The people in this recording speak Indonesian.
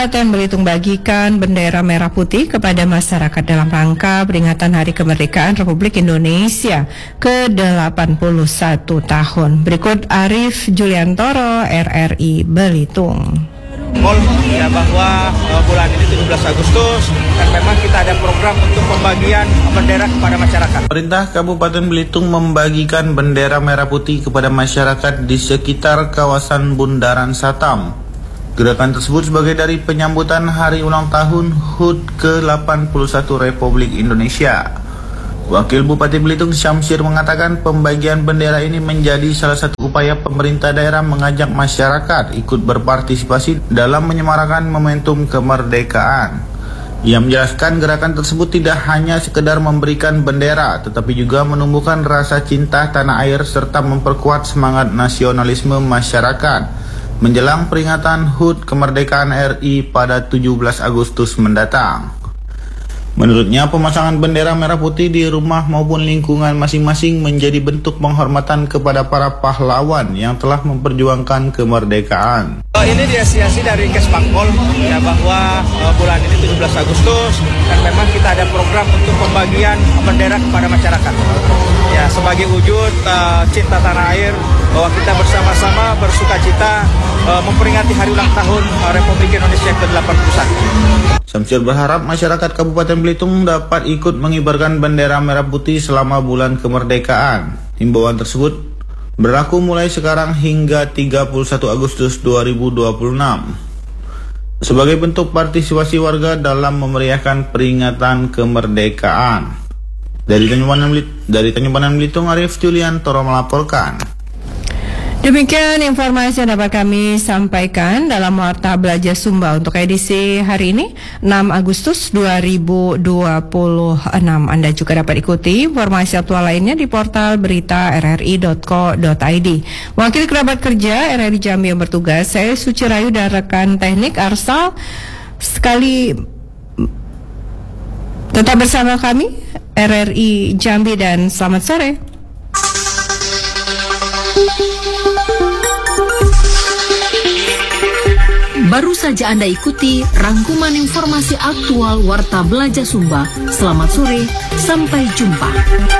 Kabupaten Belitung bagikan bendera merah putih kepada masyarakat dalam rangka peringatan Hari Kemerdekaan Republik Indonesia ke-81 tahun. Berikut Arif Juliantoro, RRI Belitung. Ya, bahwa bulan ini 17 Agustus dan memang kita ada program untuk pembagian bendera kepada masyarakat. Pemerintah Kabupaten Belitung membagikan bendera merah putih kepada masyarakat di sekitar kawasan Bundaran Satam. Gerakan tersebut sebagai dari penyambutan hari ulang tahun HUT ke-81 Republik Indonesia. Wakil Bupati Belitung Syamsir mengatakan pembagian bendera ini menjadi salah satu upaya pemerintah daerah mengajak masyarakat ikut berpartisipasi dalam menyemarakan momentum kemerdekaan. Ia menjelaskan gerakan tersebut tidak hanya sekedar memberikan bendera, tetapi juga menumbuhkan rasa cinta tanah air serta memperkuat semangat nasionalisme masyarakat menjelang peringatan HUT Kemerdekaan RI pada 17 Agustus mendatang. Menurutnya, pemasangan bendera merah putih di rumah maupun lingkungan masing-masing menjadi bentuk penghormatan kepada para pahlawan yang telah memperjuangkan kemerdekaan. Ini diasiasi dari Kesbangpol, ya, bahwa bulan ini 17 Agustus dan memang kita ada program untuk pembagian bendera kepada masyarakat. Ya, sebagai wujud cinta tanah air, bahwa kita bersama-sama bersukacita memperingati hari ulang tahun Republik Indonesia ke-81. Syamsir berharap masyarakat Kabupaten Belitung dapat ikut mengibarkan bendera merah putih selama bulan kemerdekaan. Himbauan tersebut berlaku mulai sekarang hingga 31 Agustus 2026 sebagai bentuk partisipasi warga dalam memeriahkan peringatan kemerdekaan. Dari Tanjung Belitung, Arif Juliantoro melaporkan. Demikian informasi yang dapat kami sampaikan dalam Warta Belajar Sumba untuk edisi hari ini 6 Agustus 2026. Anda juga dapat ikuti informasi aktual lainnya di portal berita rri.co.id. Wakil kerabat kerja RRI Jambi yang bertugas, saya Suci Rayu dan rekan teknik Arsal sekali tetap bersama kami RRI Jambi dan selamat sore. Baru saja Anda ikuti rangkuman informasi aktual Warta Belajar Sumba. Selamat sore, sampai jumpa.